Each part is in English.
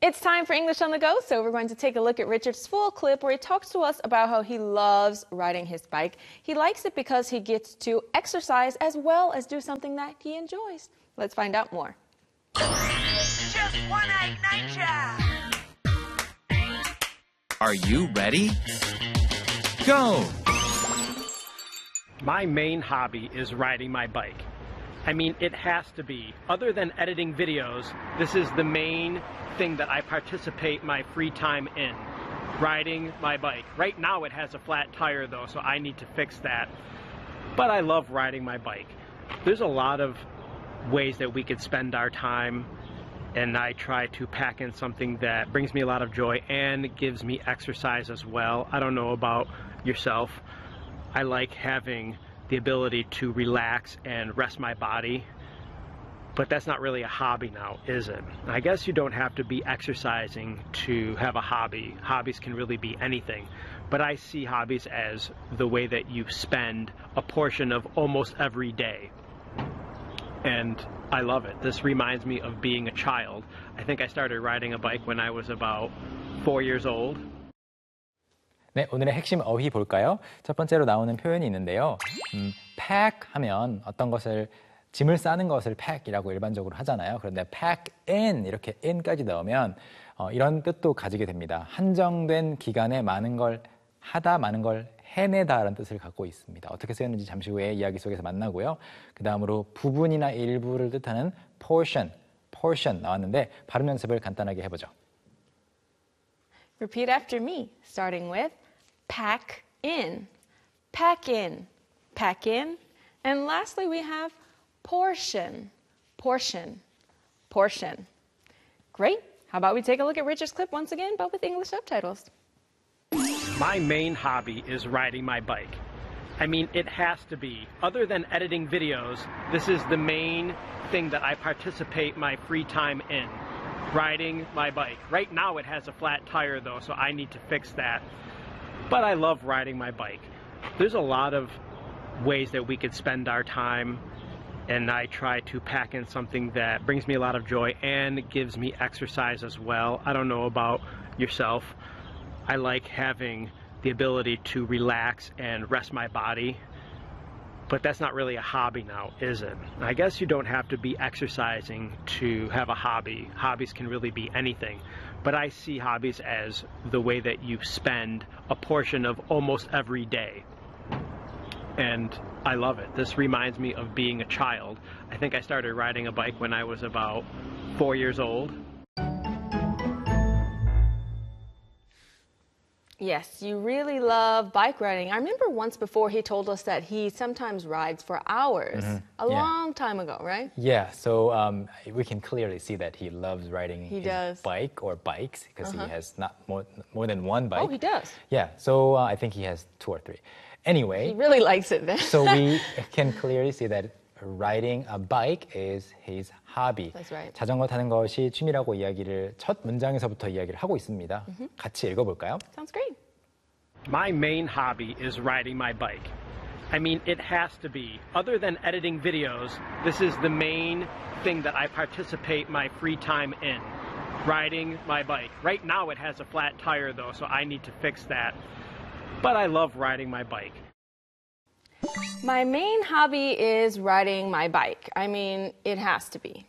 It's time for English on the Go, so we're going to take a look at Richard's full clip where he talks to us about how he loves riding his bike. He likes it because he gets to exercise as well as do something that he enjoys. Let's find out more. Just one night nature. Are you ready? Go! My main hobby is riding my bike. I mean, it has to be. Other than editing videos, this is the main thing that I participate my free time in. Riding my bike. Right now it has a flat tire though, so I need to fix that. But I love riding my bike. There's a lot of ways that we could spend our time, and I try to pack in something that brings me a lot of joy and gives me exercise as well. I don't know about yourself. I like having the ability to relax and rest my body, but that's not really a hobby now, is it? I guess you don't have to be exercising to have a hobby. Hobbies can really be anything, but I see hobbies as the way that you spend a portion of almost every day, and I love it. This reminds me of being a child. I think I started riding a bike when I was about 4 years old. 네, 오늘의 핵심 어휘 볼까요? 첫 번째로 나오는 표현이 있는데요. pack 하면 어떤 것을, 짐을 싸는 것을 pack이라고 일반적으로 하잖아요. 그런데 pack in, 이렇게 in까지 넣으면 이런 뜻도 가지게 됩니다. 한정된 기간에 많은 걸 하다, 많은 걸 해내다라는 뜻을 갖고 있습니다. 어떻게 쓰였는지 잠시 후에 이야기 속에서 만나고요. 그 다음으로 부분이나 일부를 뜻하는 portion 나왔는데 발음 연습을 간단하게 해보죠. Repeat after me, starting with pack in, pack in, pack in. And lastly, we have portion, portion, portion. Great. How about we take a look at Richard's clip once again, but with English subtitles. My main hobby is riding my bike. I mean, it has to be. Other than editing videos, this is the main thing that I participate my free time in. Riding my bike. Right now it has a flat tire though, so I need to fix that. But I love riding my bike. There's a lot of ways that we could spend our time, and I try to pack in something that brings me a lot of joy and gives me exercise as well. I don't know about yourself. I like having the ability to relax and rest my body, but that's not really a hobby now, is it? I guess you don't have to be exercising to have a hobby. Hobbies can really be anything, but I see hobbies as the way that you spend a portion of almost every day, and I love it. This reminds me of being a child. I think I started riding a bike when I was about 4 years old. Yes, you really love bike riding. I remember once before he told us that he sometimes rides for hours. A long time ago, right? Yeah, so we can clearly see that he loves riding his bike or bikes because he has not more than one bike. Oh, he does? Yeah, so I think he has 2 or 3. Anyway. He really likes it then. So we can clearly see that riding a bike is his hobby. That's right. 자전거 타는 것이 취미라고 이야기를 첫 문장에서부터 이야기를 하고 있습니다. 같이 읽어볼까요? Sounds great. My main hobby is riding my bike. I mean, it has to be. Other than editing videos, this is the main thing that I participate my free time in. Riding my bike. Right now it has a flat tire though, so I need to fix that. But I love riding my bike. My main hobby is riding my bike. I mean, it has to be.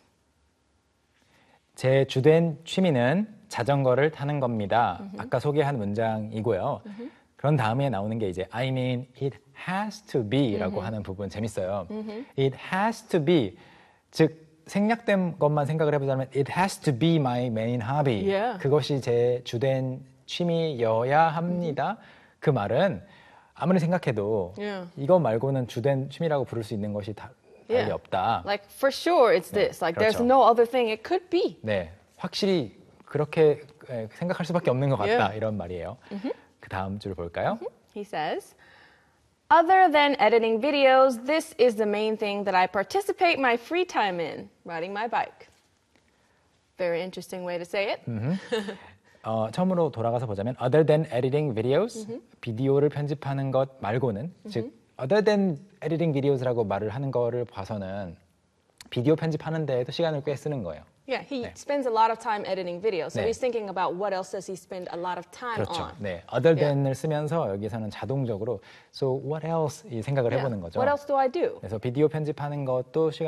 제 주된 취미는 자전거를 타는 겁니다. 아까 소개한 문장이고요. 그런 다음에 나오는 게 이제 I mean it has to be라고 하는 부분 재밌어요. It has to be, 즉 생략된 것만 생각을 해보자면 it has to be my main hobby. Yeah. 그것이 제 주된 취미여야 합니다. 그 말은 아무리 생각해도 이거 말고는 주된 취미라고 부를 수 있는 것이 달리 없다. Like for sure it's this. Like 그렇죠. there's no other thing it could be. 네, 확실히 그렇게 생각할 수밖에 없는 것 같다. 이런 말이에요. 그 다음 줄 볼까요? He says, other than editing videos, this is the main thing that I participate my free time in, riding my bike. Very interesting way to say it. 처음으로 돌아가서 보자면 other than editing videos, 비디오를 편집하는 것 말고는, 즉 other than editing videos라고 말을 하는 거를 봐서는 비디오 편집하는 데에도 시간을 꽤 쓰는 거예요. Yeah, he 네. spends a lot of time editing videos. So 네. he's thinking about what else does he spend a lot of time 그렇죠. on. 네, other than을 쓰면서 여기서는 자동적으로 so what else 이 생각을 Yeah. 해보는 거죠. What else do I do? 그래서 비디오 편집하는 것도